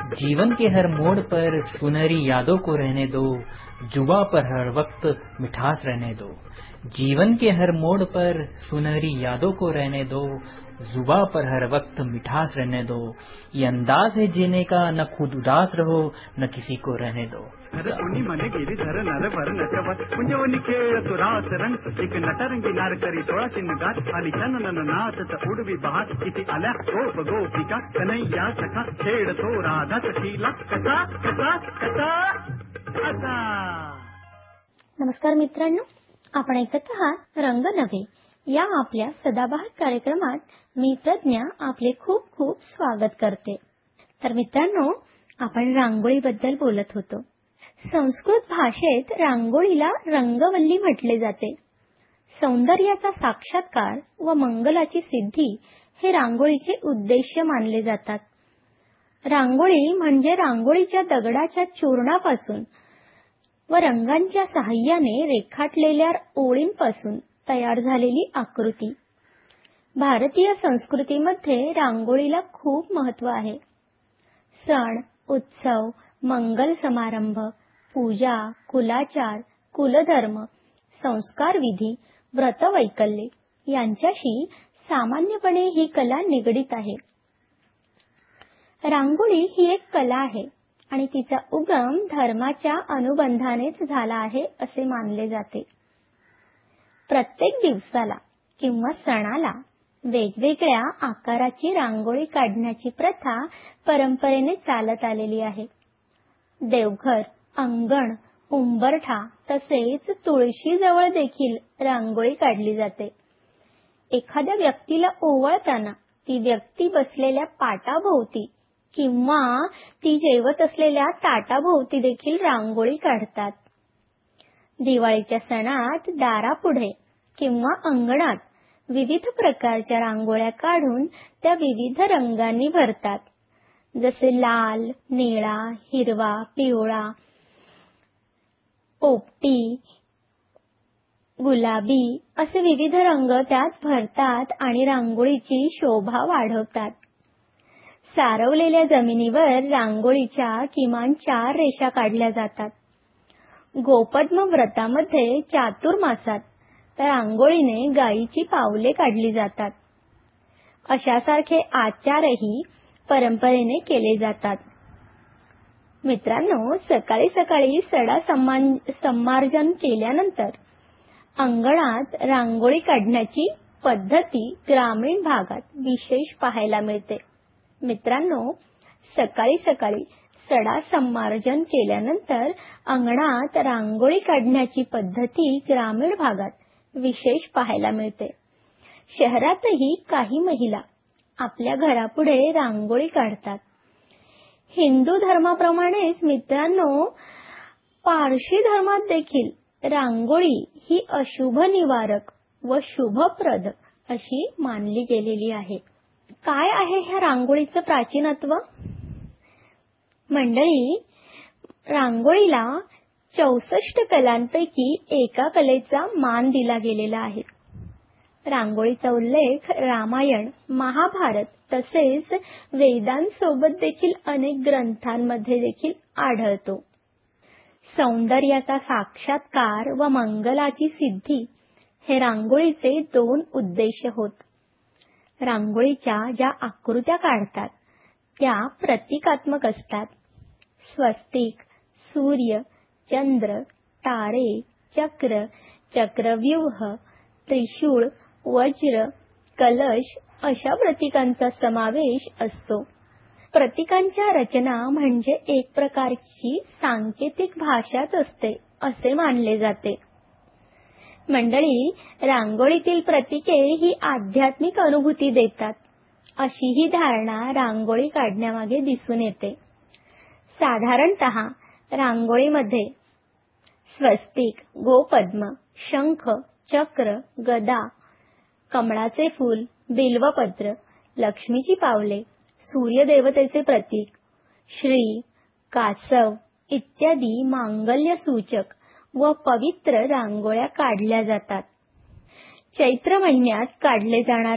जीवन के हर मोड़ पर सुनहरी यादों को रहने दो, जुबा पर हर वक्त मिठास रहने दो। जीवन के हर मोड़ पर सुनहरी यादों को रहने दो, जुबा पर हर वक्त मिठास रहने दो। ये अंदाज है जीने का, न खुद उदास रहो न किसी को रहने दो। कोणी मने गेली धर नर भर नटवत कुंजवनी खेळतो रास रंग एक नटरंगी नार करी तोळाची नगात आली चनन नाच उडवी बहार किती आल्या गोप गोपिका कन्हैया सखा खेळतो राधा सखीला कसा कसा कसा कसा। नमस्कार मित्रांनो, आपण ऐकत आहात रंग नव्हे या आपल्या सदाबहार कार्यक्रमात मी प्रज्ञा आपले खूप खूप स्वागत करते। तर मित्रांनो, आपण रांगोळीबद्दल बोलत होतो। संस्कृत भाषेत रांगोळीला रंगवल्ली म्हटले जाते। सौंदर्याचा साक्षात्कार व मंगलाची सिद्धी हे रांगोळीचे उद्देश्य मानले जातात। रांगोळी म्हणजे रांगोळीच्या दगडाच्या चूर्णापासून व रंगांच्या सहाय्याने रेखाटलेल्या ओळींपासून तयार झालेली आकृती। भारतीय संस्कृतीमध्ये रांगोळीला खूप महत्त्व आहे। सण, उत्सव, मंगल समारंभ, पूजा, कुलाचार, कुलधर्म, संस्कार विधी, व्रतवैकल्ये यांच्याशी सामान्यपणे ही कला निगडीत आहे। रांगोळी ही एक कला आहे आणि तिचा उगम धर्माच्या अनुबंधानेच झाला आहे असे मानले जाते। प्रत्येक दिवसाला किंवा सणाला वेगवेगळ्या आकाराची रांगोळी काढण्याची प्रथा परंपरेने चालत आलेली आहे। देवघर, अंगण, उंबरठा तसेच तुळशीजवळ देखील रांगोळी काढली जाते। एखाद्या व्यक्तीला ओवाळताना ती व्यक्ती बसलेल्या पाटाभोवती किंवा ती जेवत असलेल्या ताटाभोवती देखील रांगोळी काढतात। दिवाळीच्या सणात दारापुढे किंवा अंगणात विविध प्रकारच्या रांगोळ्या काढून त्या विविध रंगांनी भरतात, जसे लाल, निळा, हिरवा, पिवळा, पोपटी, गुलाबी असे विविध रंग त्यात भरतात आणि रांगोळीची शोभा वाढवतात। सारवलेल्या जमिनीवर रांगोळीच्या किमान 4 रेषा काढल्या जातात। गोपद्म व्रतामध्ये चातुर्मासात रांगोळीने गायीची पावले काढली जातात। अशासारखे आचारही परंपरेने केले जातात। मित्रांनो, सकाळी सकाळी सडा संमार्जन केल्यानंतर अंगणात रांगोळी काढण्याची पद्धती ग्रामीण भागात विशेष पाहायला मिळते। मित्रांनो, सकाळी सकाळी सडा संमार्जन केल्यानंतर अंगणात रांगोळी काढण्याची पद्धती ग्रामीण भागात विशेष पाहायला मिळते। शहरातही काही महिला आपल्या घरापुढे रांगोळी काढतात। हिंदू धर्माप्रमाणेच मित्रांनो, पारशी धर्मात देखील रांगोळी ही अशुभ निवारक व शुभप्रद अशी मानली गेलेली आहे। काय आहे ह्या रांगोळीचं प्राचीनत्व? मंडळी, रांगोळीला 64 कलांपैकी एका कलेचा मान दिला गेलेला आहे। रांगोळीचा उल्लेख रामायण, महाभारत तसेच वेदांसोबत देखील अनेक ग्रंथांमध्ये देखील आढळतो। सौंदर्याचा साक्षात्कार व मंगलाची सिद्धी हे रांगोळीचे 2 उद्देश होत। रांगोळीच्या ज्या आकृत्या काढतात त्या प्रतिकात्मक असतात। स्वस्तिक, सूर्य, चंद्र, तारे, चक्र, चक्रव्यूह, त्रिशूळ, वज्र, कलश अशा प्रतीकांचा समावेश असतो। प्रतीकांच्या रचना म्हणजे एक प्रकारची सांकेतिक भाषाच असते असे मानले जाते। मंडळी, रांगोळीतील प्रतीके ही आध्यात्मिक अनुभूती देतात अशी ही धारणा रांगोळी काढण्यामागे दिसून येते। साधारणतः रांगोळीमध्ये स्वस्तिक, गोपद्म, शंख, चक्र, गदा, कमळाचे फूल, बिल्वपत्र, लक्ष्मीची पावले, सूर्यदेवतेचे प्रतीक, श्री, कासव इत्यादी मांगल्य सूचक व पवित्र रांगोळ्या काढल्या जातात। चैत्र महिन्यात काढले जाणारे